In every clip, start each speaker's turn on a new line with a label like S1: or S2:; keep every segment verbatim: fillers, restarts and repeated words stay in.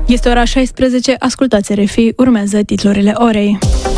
S1: Este ora șaisprezece, ascultați R F I, urmează titlurile orei.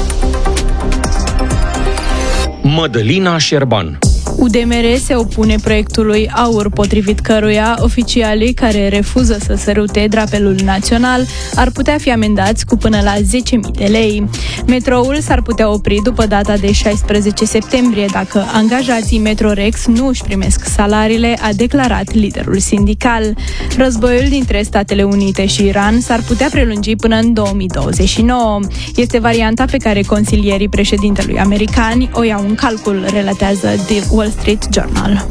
S2: Mădălina Șerban.
S1: U D M R se opune proiectului AUR, potrivit căruia oficialii care refuză să sărute drapelul național ar putea fi amendați cu până la zece mii de lei. Metroul s-ar putea opri după data de șaisprezece septembrie dacă angajații Metrorex nu își primesc salariile, a declarat liderul sindical. Războiul dintre Statele Unite și Iran s-ar putea prelungi până în două mii douăzeci și nouă. Este varianta pe care consilierii președintelui americani o iau în calcul, relatează The Wall Street Journal.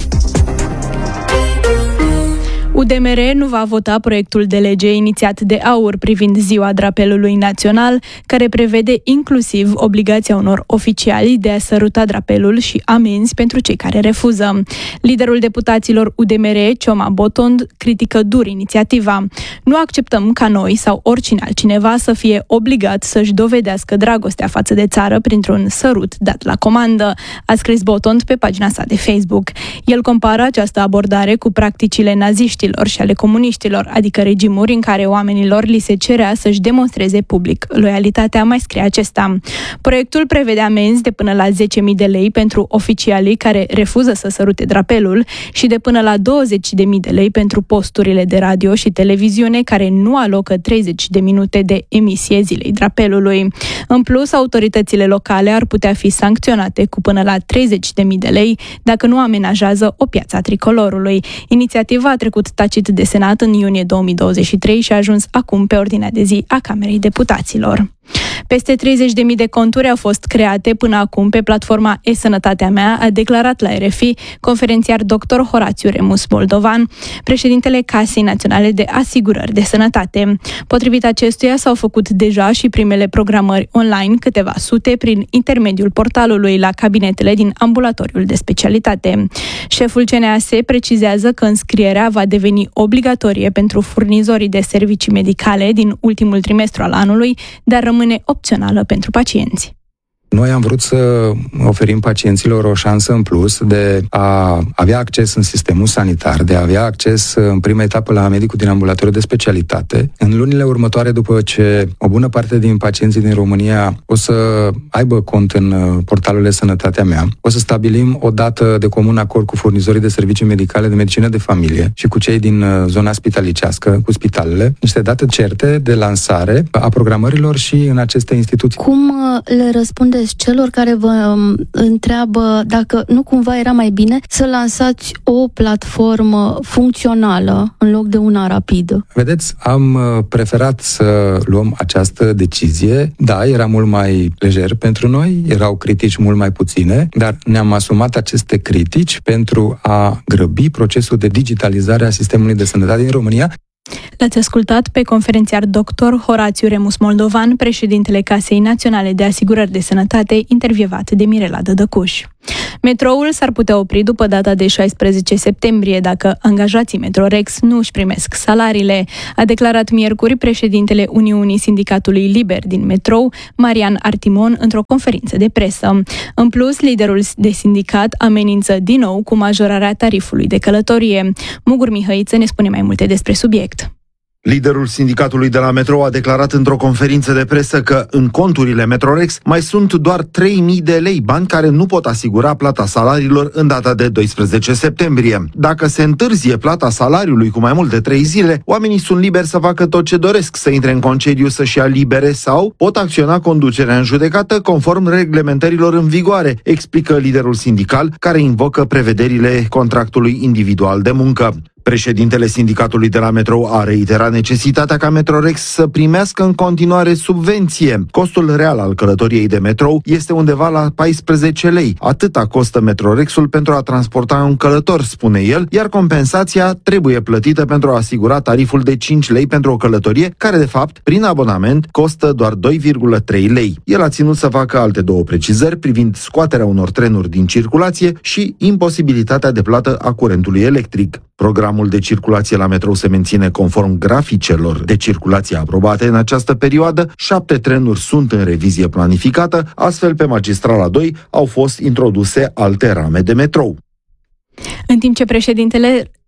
S1: U D M R nu va vota proiectul de lege inițiat de AUR privind ziua drapelului național, care prevede inclusiv obligația unor oficiali de a săruta drapelul și amenzi pentru cei care refuză. Liderul deputaților U D M R, Cioma Botond, critică dur inițiativa. Nu acceptăm ca noi sau oricine altcineva să fie obligat să-și dovedească dragostea față de țară printr-un sărut dat la comandă, a scris Botond pe pagina sa de Facebook. El compară această abordare cu practicile naziștilor și ale comuniștilor, adică regimuri în care oamenilor li se cerea să-și demonstreze public loialitatea, mai scrie acesta. Proiectul prevede amenzi de până la zece mii de lei pentru oficialii care refuză să sărute drapelul și de până la douăzeci de mii de lei pentru posturile de radio și televiziune care nu alocă treizeci de minute de emisie zilei drapelului. În plus, autoritățile locale ar putea fi sancționate cu până la treizeci de mii de lei dacă nu amenajează o piață a tricolorului. Inițiativa a trecut tacit de Senat în iunie două mii douăzeci și trei și a ajuns acum pe ordinea de zi a Camerei Deputaților. Peste treizeci de mii de conturi au fost create până acum pe platforma E-Sănătatea Mea, a declarat la R F I conferențiar doctor Horațiu Remus Moldovan, președintele Casei Naționale de Asigurări de Sănătate. Potrivit acestuia s-au făcut deja și primele programări online, câteva sute, prin intermediul portalului la cabinetele din ambulatoriul de specialitate. Șeful C N A S precizează că înscrierea va deveni obligatorie pentru furnizorii de servicii medicale din ultimul trimestru al anului, dar rămâne opțională pentru pacienți.
S3: Noi am vrut să oferim pacienților o șansă în plus de a avea acces în sistemul sanitar, de a avea acces în prima etapă la medicul din ambulatoriu de specialitate. În lunile următoare, după ce o bună parte din pacienții din România o să aibă cont în portalul E-Sănătatea Mea, o să stabilim o dată de comun acord cu furnizorii de servicii medicale de medicină de familie și cu cei din zona spitalicească, cu spitalele, niște date certe de lansare a programărilor și în aceste instituții.
S4: Cum le răspunde celor care vă întreabă dacă nu cumva era mai bine să lansați o platformă funcțională în loc de una rapidă?
S3: Vedeți, am preferat să luăm această decizie. Da, era mult mai lejer pentru noi, erau critici mult mai puține, dar ne-am asumat aceste critici pentru a grăbi procesul de digitalizare a sistemului de sănătate din România.
S1: L-ați ascultat pe conferențiar doctor Horațiu Remus Moldovan, președintele Casei Naționale de Asigurări de Sănătate, intervievat de Mirela Dădăcuș. Metroul s-ar putea opri după data de șaisprezece septembrie dacă angajații Metrorex nu își primesc salariile, a declarat miercuri președintele Uniunii Sindicatului Liber din Metrou, Marian Artimon, într-o conferință de presă. În plus, liderul de sindicat amenință din nou cu majorarea tarifului de călătorie. Mugur Mihăiță ne spune mai multe despre subiect.
S5: Liderul sindicatului de la Metrou a declarat într-o conferință de presă că în conturile Metrorex mai sunt doar trei mii de lei, bani care nu pot asigura plata salariilor în data de doisprezece septembrie. Dacă se întârzie plata salariului cu mai mult de trei zile, oamenii sunt liberi să facă tot ce doresc, să intre în concediu, să-și ia libere sau pot acționa conducerea în judecată conform reglementărilor în vigoare, explică liderul sindical, care invocă prevederile contractului individual de muncă. Președintele sindicatului de la Metrou a reiterat necesitatea ca Metrorex să primească în continuare subvenție. Costul real al călătoriei de metrou este undeva la paisprezece lei. Atâta costă Metrorexul pentru a transporta un călător, spune el, iar compensația trebuie plătită pentru a asigura tariful de cinci lei pentru o călătorie, care de fapt, prin abonament, costă doar doi virgulă trei lei. El a ținut să facă alte două precizări privind scoaterea unor trenuri din circulație și imposibilitatea de plată a curentului electric. Programul de circulație la metrou se menține conform graficelor de circulație aprobate în această perioadă. Șapte trenuri sunt în revizie planificată, astfel pe Magistrala doi au fost introduse alte rame de metrou.
S1: În timp ce președintele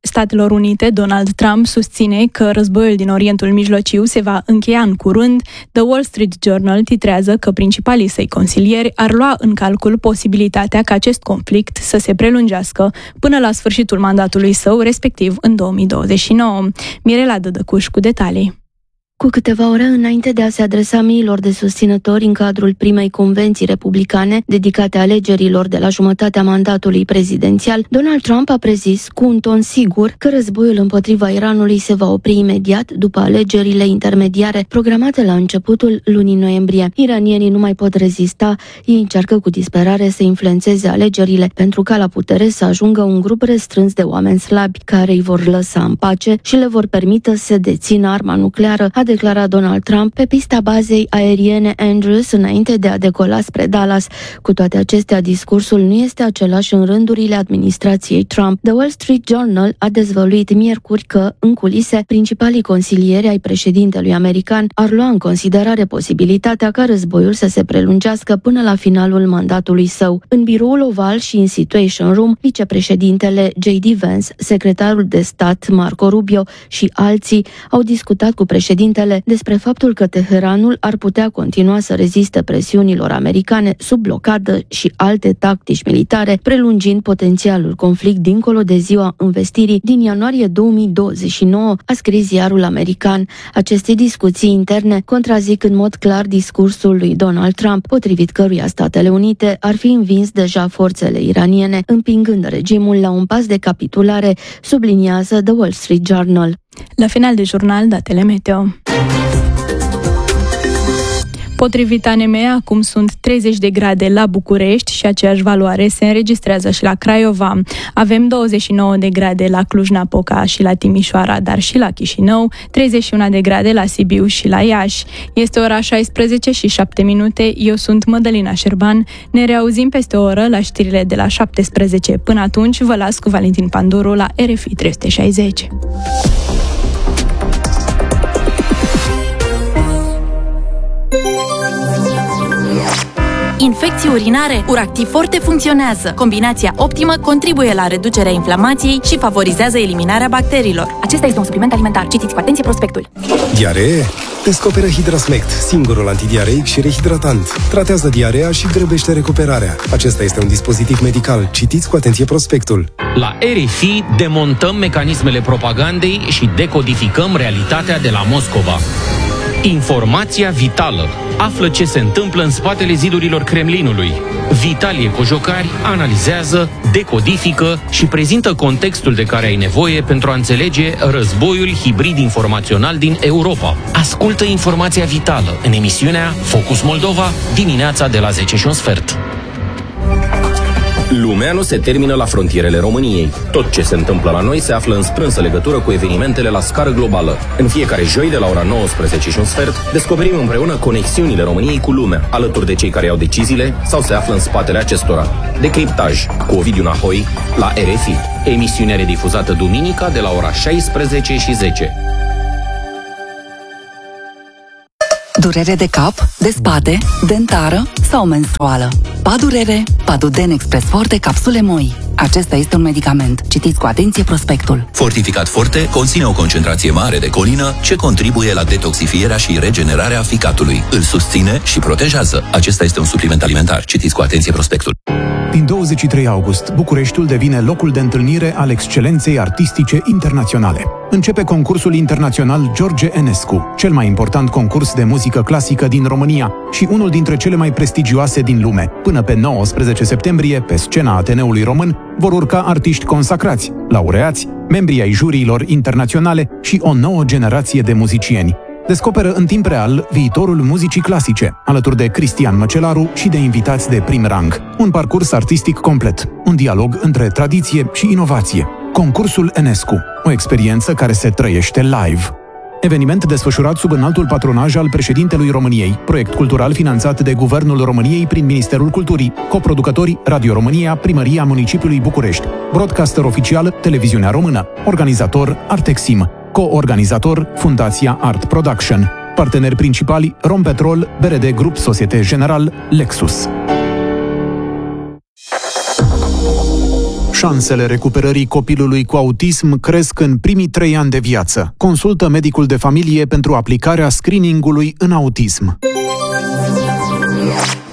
S1: Statelor Unite, Donald Trump susține că războiul din Orientul Mijlociu se va încheia în curând. The Wall Street Journal titrează că principalii săi consilieri ar lua în calcul posibilitatea ca acest conflict să se prelungească până la sfârșitul mandatului său, respectiv în două mii douăzeci și nouă. Mirela Dădăcuș cu detalii.
S4: Cu câteva ore înainte de a se adresa miilor de susținători în cadrul primei convenții republicane dedicate alegerilor de la jumătatea mandatului prezidențial, Donald Trump a prezis cu un ton sigur că războiul împotriva Iranului se va opri imediat după alegerile intermediare programate la începutul lunii noiembrie. Iranienii nu mai pot rezista, ei încearcă cu disperare să influențeze alegerile pentru ca la putere să ajungă un grup restrâns de oameni slabi care îi vor lăsa în pace și le vor permite să dețină arma nucleară, a declarat Donald Trump pe pista bazei aeriene Andrews înainte de a decola spre Dallas. Cu toate acestea, discursul nu este același în rândurile administrației Trump. The Wall Street Journal a dezvăluit miercuri că, în culise, principalii consilieri ai președintelui american ar lua în considerare posibilitatea ca războiul să se prelungească până la finalul mandatului său. În biroul oval și în Situation Room, vicepreședintele J D Vance, secretarul de stat Marco Rubio și alții au discutat cu președintele despre faptul că Teheranul ar putea continua să reziste presiunilor americane sub blocadă și alte tactici militare, prelungind potențialul conflict dincolo de ziua învestirii din ianuarie două mii douăzeci și nouă, a scris ziarul american. Aceste discuții interne contrazic în mod clar discursul lui Donald Trump, potrivit căruia Statele Unite ar fi învins deja forțele iraniene, împingând regimul la un pas de capitulare, subliniază The Wall Street Journal.
S1: La final de jurnal, datele meteo. Potrivit A N M, acum sunt treizeci de grade la București și aceeași valoare se înregistrează și la Craiova. Avem douăzeci și nouă de grade la Cluj-Napoca și la Timișoara, dar și la Chișinău, treizeci și unu de grade la Sibiu și la Iași. Este ora șaisprezece și șapte minute, eu sunt Mădălina Șerban. Ne reauzim peste o oră la știrile de la șaptesprezece. Până atunci, vă las cu Valentin Panduru la R F I trei sute șaizeci.
S6: Infecții urinare, Uractiv Forte funcționează. Combinația optimă contribuie la reducerea inflamației și favorizează eliminarea bacteriilor.
S7: Acesta este un supliment alimentar. Citiți cu atenție prospectul.
S8: Diaree? Descoperă Hidrasmect, singurul antidiareic și rehidratant. Tratează diarea și grăbește recuperarea. Acesta este un dispozitiv medical. Citiți cu atenție prospectul.
S2: La R F I demontăm mecanismele propagandei și decodificăm realitatea de la Moscova. Informația vitală. Află ce se întâmplă în spatele zidurilor Kremlinului. Vitalie Cojocari analizează, decodifică și prezintă contextul de care ai nevoie pentru a înțelege războiul hibrid informațional din Europa. Ascultă Informația vitală în emisiunea Focus Moldova, dimineața de la zece și un sfert.
S9: Lumea nu se termină la frontierele României. Tot ce se întâmplă la noi se află în strânsă legătură cu evenimentele la scară globală. În fiecare joi de la ora nouăsprezece și un sfert, descoperim împreună conexiunile României cu lumea, alături de cei care iau deciziile sau se află în spatele acestora. Decriptaj cu Ovidiu Nahoi la R F I. Emisiune redifuzată duminica de la ora șaisprezece și zece.
S10: Durere de cap, de spate, dentară sau menstruală. Padurere, Paduden Express Forte Capsule Moi. Acesta este un medicament. Citiți cu atenție prospectul.
S11: Fortificat Forte conține o concentrație mare de colină ce contribuie la detoxifierea și regenerarea ficatului. Îl susține și protejează. Acesta este un supliment alimentar. Citiți cu atenție prospectul.
S12: Din douăzeci și trei august, Bucureștiul devine locul de întâlnire al excelenței artistice internaționale. Începe concursul internațional George Enescu, cel mai important concurs de muzică clasică din România și unul dintre cele mai prestigioase din lume. Până pe nouăsprezece septembrie, pe scena Ateneului Român, vor urca artiști consacrați, laureați, membrii ai juriilor internaționale și o nouă generație de muzicieni. Descoperă în timp real viitorul muzicii clasice, alături de Cristian Măcelaru și de invitați de prim rang. Un parcurs artistic complet, un dialog între tradiție și inovație. Concursul Enescu, o experiență care se trăiește live. Eveniment desfășurat sub înaltul patronaj al președintelui României, proiect cultural finanțat de Guvernul României prin Ministerul Culturii, coproducători Radio România, Primăria Municipiului București, broadcaster oficial Televiziunea Română, organizator Artexim, co-organizator Fundația Art Production, parteneri principali Rompetrol, B R D Grup Societe General, Lexus. Șansele recuperării copilului cu autism cresc în primii trei ani de viață. Consultă medicul de familie pentru aplicarea screeningului în autism.